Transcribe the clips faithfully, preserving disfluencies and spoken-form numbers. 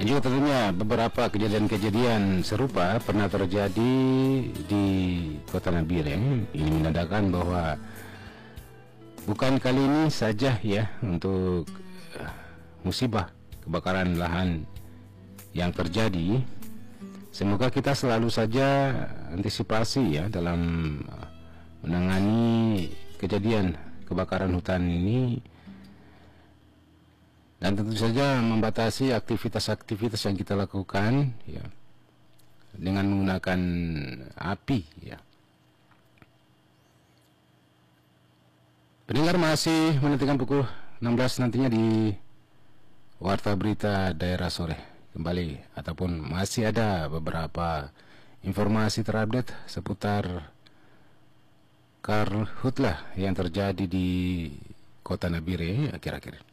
Dan juga tentunya beberapa kejadian-kejadian serupa pernah terjadi di Kota Nabire. Ini menandakan bahwa bukan kali ini saja ya untuk uh, musibah kebakaran lahan yang terjadi. Semoga kita selalu saja antisipasi ya dalam uh, menangani kejadian kebakaran hutan ini, dan tentu saja membatasi aktivitas-aktivitas yang kita lakukan ya dengan menggunakan api ya. Pendengar masih menantikan pukul enam belas nantinya di Warta Berita Daerah Sore kembali, ataupun masih ada beberapa informasi terupdate seputar karhutlah yang terjadi di Kota Nabire akhir-akhir.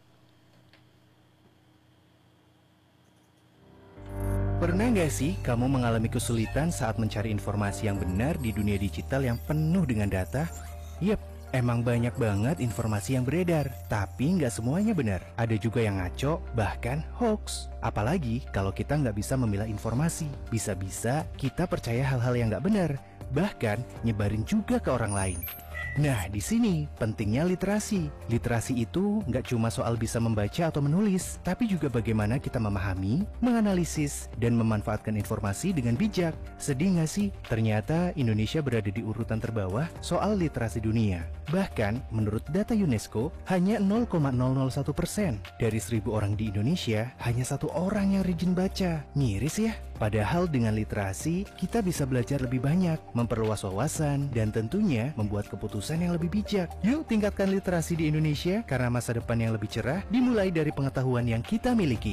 Pernah nggak sih kamu mengalami kesulitan saat mencari informasi yang benar di dunia digital yang penuh dengan data? Yep, emang banyak banget informasi yang beredar, tapi nggak semuanya benar. Ada juga yang ngaco, bahkan hoax. Apalagi kalau kita nggak bisa memilah informasi. Bisa-bisa kita percaya hal-hal yang nggak benar, bahkan nyebarin juga ke orang lain. Nah, di sini pentingnya literasi. Literasi itu nggak cuma soal bisa membaca atau menulis, tapi juga bagaimana kita memahami, menganalisis, dan memanfaatkan informasi dengan bijak. Sedih nggak sih? Ternyata Indonesia berada di urutan terbawah soal literasi dunia. Bahkan, menurut data UNESCO, hanya nol koma nol nol satu persen dari seribu orang di Indonesia, hanya satu orang yang rajin baca. Miris ya? Padahal dengan literasi, kita bisa belajar lebih banyak, memperluas wawasan, dan tentunya membuat keputusan yang lebih bijak. Yuk tingkatkan literasi di Indonesia, karena masa depan yang lebih cerah dimulai dari pengetahuan yang kita miliki.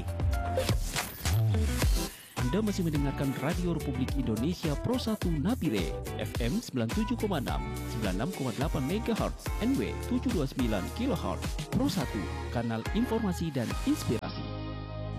Anda masih mendengarkan Radio Republik Indonesia Pro satu Nabire, F M sembilan puluh tujuh koma enam, sembilan puluh enam koma delapan megahertz, N W tujuh dua sembilan kilohertz. Pro satu, kanal informasi dan inspirasi.